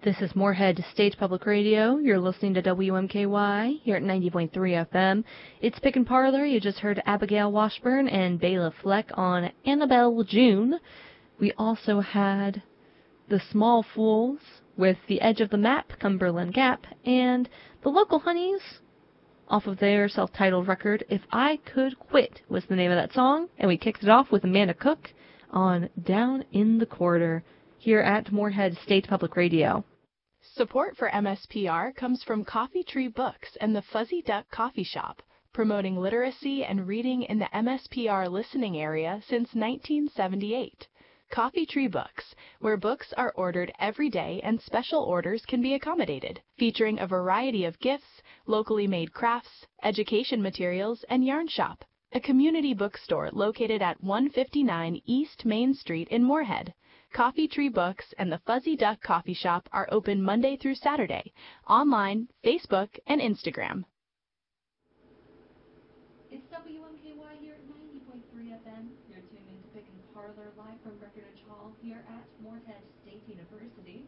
This is Moorhead State Public Radio. You're listening to WMKY here at 90.3 FM. It's Pick and Parlor. You just heard Abigail Washburn and Bela Fleck on Annabelle June. We also had The Small Fools with The Edge of the Map, Cumberland Gap, and The Local Honeys off of their self-titled record, If I Could Quit was the name of that song. And we kicked it off with Amanda Cook on Down in the Corridor here at Moorhead State Public Radio. Support for MSPR comes from Coffee Tree Books and the Fuzzy Duck Coffee Shop, promoting literacy and reading in the MSPR listening area since 1978. Coffee Tree Books, where books are ordered every day and special orders can be accommodated, featuring a variety of gifts, locally made crafts, education materials, and yarn shop. A community bookstore located at 159 East Main Street in Moorhead. Coffee Tree Books and the Fuzzy Duck Coffee Shop are open Monday through Saturday, online, Facebook, and Instagram. It's WMKY here at 90.3 FM. You're tuned in to Pick and Parlor live from Breckenridge Hall here at Moorhead State University.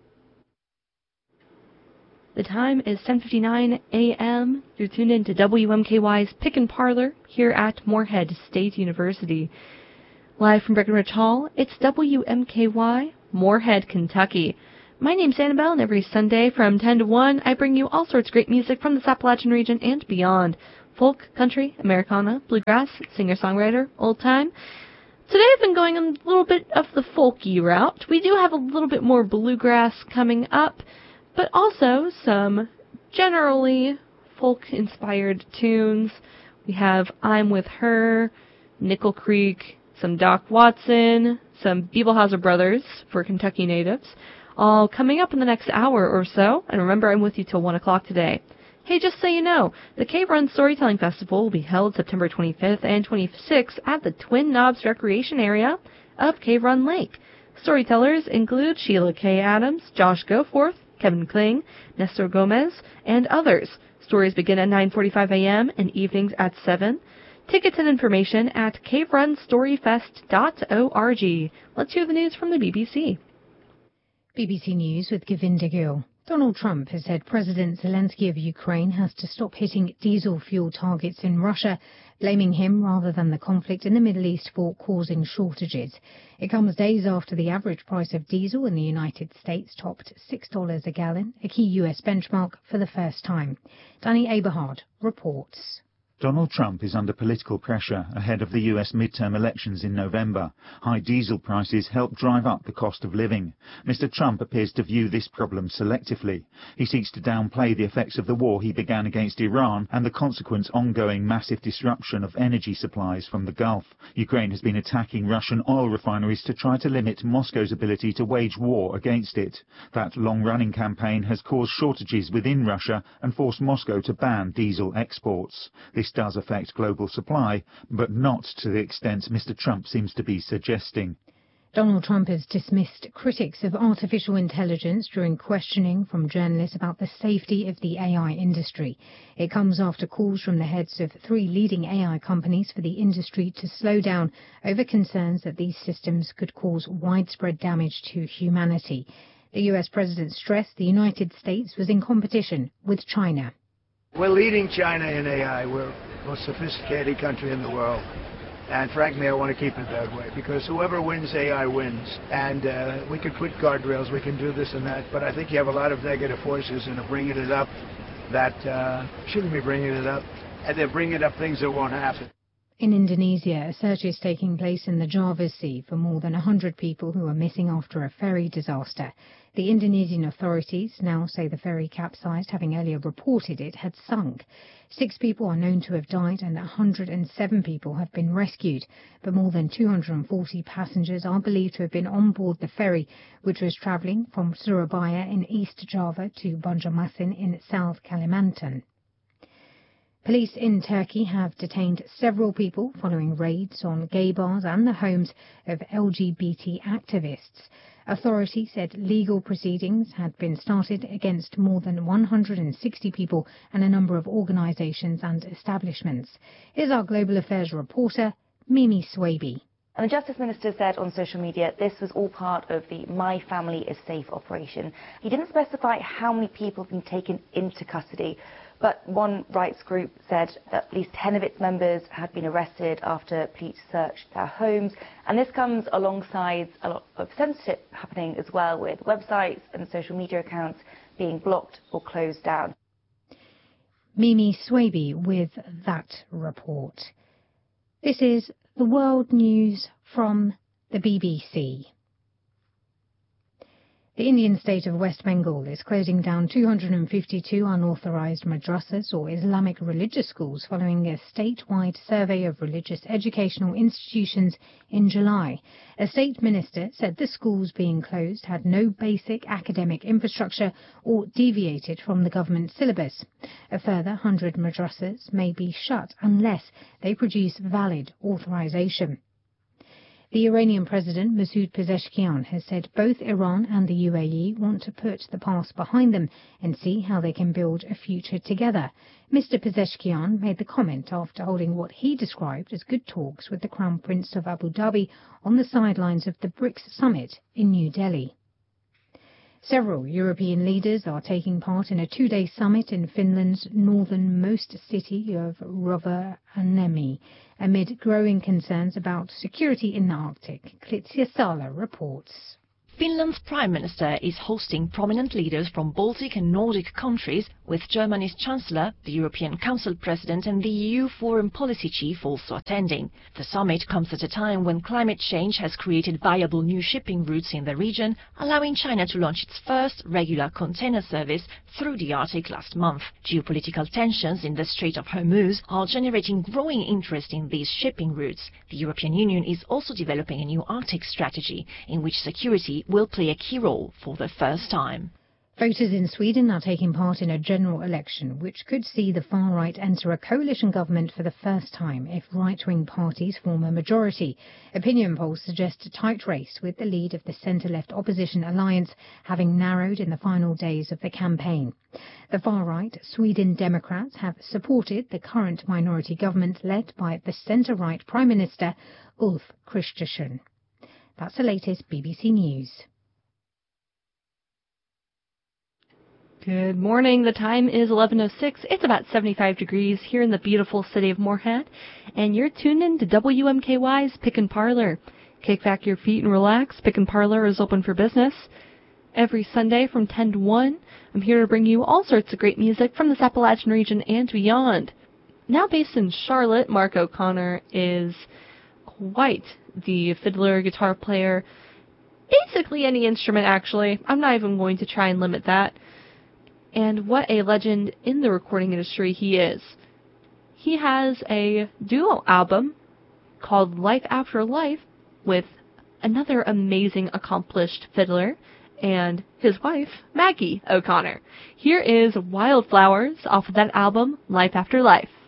The time is 10:59 a.m. You're tuned in to WMKY's Pick and Parlor here at Moorhead State University. Live from Breckenridge Hall, it's WMKY, Moorhead, Kentucky. My name's Annabelle, and every Sunday from 10 to 1, I bring you all sorts of great music from the Appalachian region and beyond. Folk, country, Americana, bluegrass, singer-songwriter, old time. Today I've been going a little bit of the folky route. We do have a little bit more bluegrass coming up, but also some generally folk-inspired tunes. We have I'm With Her, Nickel Creek, some Doc Watson, some Beeblehauser Brothers for Kentucky natives, all coming up in the next hour or so. And remember, I'm with you till 1 o'clock today. Hey, just so you know, the Cave Run Storytelling Festival will be held September 25th and 26th at the Twin Knobs Recreation Area of Cave Run Lake. Storytellers include Sheila K. Adams, Josh Goforth, Kevin Kling, Nestor Gomez, and others. Stories begin at 9:45 a.m. and evenings at 7. Tickets and information at caverunstoryfest.org. Let's hear the news from the BBC. BBC News with Govinda Gill. Donald Trump has said President Zelensky of Ukraine has to stop hitting diesel fuel targets in Russia, blaming him rather than the conflict in the Middle East for causing shortages. It comes days after the average price of diesel in the United States topped $6 a gallon, a key U.S. benchmark for the first time. Danny Aberhard reports. Donald Trump is under political pressure ahead of the U.S. midterm elections in November. High diesel prices help drive up the cost of living. Mr. Trump appears to view this problem selectively. He seeks to downplay the effects of the war he began against Iran and the consequent ongoing massive disruption of energy supplies from the Gulf. Ukraine has been attacking Russian oil refineries to try to limit Moscow's ability to wage war against it. That long-running campaign has caused shortages within Russia and forced Moscow to ban diesel exports. This does affect global supply, but not to the extent Mr. Trump seems to be suggesting. Donald Trump has dismissed critics of artificial intelligence during questioning from journalists about the safety of the AI industry. It comes after calls from the heads of 3 leading AI companies for the industry to slow down over concerns that these systems could cause widespread damage to humanity. The US president stressed the United States was in competition with China. We're leading China in AI. We're the most sophisticated country in the world. And frankly, I want to keep it that way, because whoever wins AI wins. And we can put guardrails, we can do this and that, but I think you have a lot of negative forces and are bringing it up that shouldn't be bringing it up. And they're bringing up things that won't happen. In Indonesia, a search is taking place in the Java Sea for more than 100 people who are missing after a ferry disaster. The Indonesian authorities now say the ferry capsized, having earlier reported it had sunk. 6 people are known to have died and 107 people have been rescued, but more than 240 passengers are believed to have been on board the ferry, which was travelling from Surabaya in East Java to Banjarmasin in South Kalimantan. Police in Turkey have detained several people following raids on gay bars and the homes of LGBT activists. Authorities said legal proceedings had been started against more than 160 people and a number of organisations and establishments. Here's our Global Affairs reporter, Mimi Swaby. And the Justice Minister said on social media this was all part of the My Family is Safe operation. He didn't specify how many people have been taken into custody, but one rights group said that at least 10 of its members had been arrested after police searched their homes. And this comes alongside a lot of censorship happening as well, with websites and social media accounts being blocked or closed down. Mimi Swaby with that report. This is the world news from the BBC. The Indian state of West Bengal is closing down 252 unauthorized madrasas or Islamic religious schools following a statewide survey of religious educational institutions in July. A state minister said the schools being closed had no basic academic infrastructure or deviated from the government syllabus. A further 100 madrasas may be shut unless they produce valid authorization. The Iranian President Masoud Pezeshkian has said both Iran and the UAE want to put the past behind them and see how they can build a future together. Mr. Pezeshkian made the comment after holding what he described as good talks with the Crown Prince of Abu Dhabi on the sidelines of the BRICS summit in New Delhi. Several European leaders are taking part in a two-day summit in Finland's northernmost city of Rovaniemi, amid growing concerns about security in the Arctic. Klitsia Sala reports. Finland's Prime Minister is hosting prominent leaders from Baltic and Nordic countries, with Germany's Chancellor, the European Council President and the EU Foreign Policy Chief also attending. The summit comes at a time when climate change has created viable new shipping routes in the region, allowing China to launch its first regular container service through the Arctic last month. Geopolitical tensions in the Strait of Hormuz are generating growing interest in these shipping routes. The European Union is also developing a new Arctic strategy, in which security will play a key role for the first time. Voters in Sweden are taking part in a general election which could see the far right enter a coalition government for the first time if right-wing parties form a majority. Opinion polls suggest a tight race, with the lead of the centre-left opposition alliance having narrowed in the final days of the campaign. The far-right Sweden Democrats have supported the current minority government led by the centre-right Prime Minister Ulf Kristersson. That's the latest BBC News. Good morning. The time is 11:06. It's about 75 degrees here in the beautiful city of Moorhead, and you're tuned in to WMKY's Pick and Parlor. Kick back your feet and relax. Pick and Parlor is open for business every Sunday from 10 to 1. I'm here to bring you all sorts of great music from this Appalachian region and beyond. Now based in Charlotte, Mark O'Connor is quite the fiddler, guitar player, basically any instrument actually. I'm not even going to try and limit that. And what a legend in the recording industry he is. He has a duo album called Life After Life with another amazing accomplished fiddler and his wife, Maggie O'Connor. Here is Wildflowers off of that album, Life After Life.